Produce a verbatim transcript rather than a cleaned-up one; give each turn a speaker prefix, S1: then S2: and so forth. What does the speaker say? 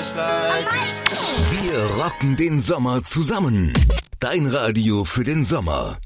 S1: just like it.
S2: Wir rocken den Sommer zusammen. Dein Radio für den Sommer.